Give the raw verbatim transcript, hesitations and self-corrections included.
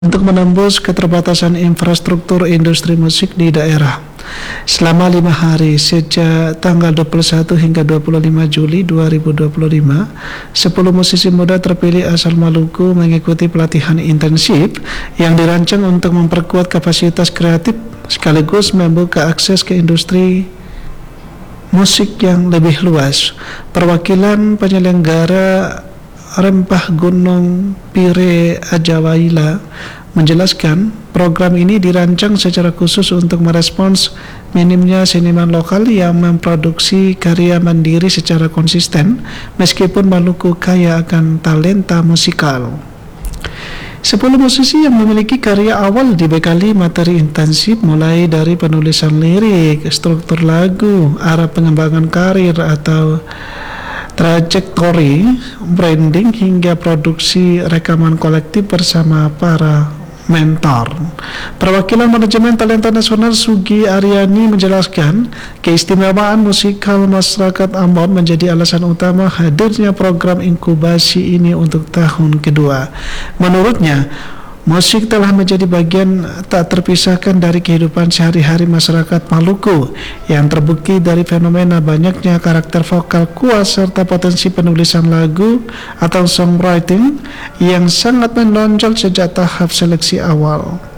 untuk menembus keterbatasan infrastruktur industri musik di daerah. Selama lima hari sejak tanggal dua puluh satu hingga dua puluh lima Juli dua ribu dua puluh lima, sepuluh musisi muda terpilih asal Maluku mengikuti pelatihan intensif yang dirancang untuk memperkuat kapasitas kreatif sekaligus membuka akses ke industri musik yang lebih luas. Perwakilan penyelenggara Rempah Gunung Pire Ajawaila menjelaskan program ini dirancang secara khusus untuk merespons minimnya seniman lokal yang memproduksi karya mandiri secara konsisten meskipun Maluku kaya akan talenta musikal. Sepuluh musisi yang memiliki karya awal dibekali materi intensif mulai dari penulisan lirik, struktur lagu, arah pengembangan karir atau trajektori, branding hingga produksi rekaman kolektif bersama para mentor. Perwakilan manajemen talenta nasional Sugi Aryani menjelaskan keistimewaan musikal masyarakat Ambon menjadi alasan utama hadirnya program inkubasi ini untuk tahun kedua. Menurutnya, musik telah menjadi bagian tak terpisahkan dari kehidupan sehari-hari masyarakat Maluku yang terbukti dari fenomena banyaknya karakter vokal kuat serta potensi penulisan lagu atau songwriting yang sangat menonjol sejak tahap seleksi awal.